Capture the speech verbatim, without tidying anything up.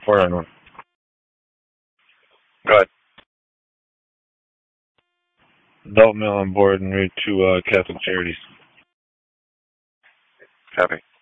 four nine one. Go ahead. Adult male on board en route to uh, Catholic Charities. Copy.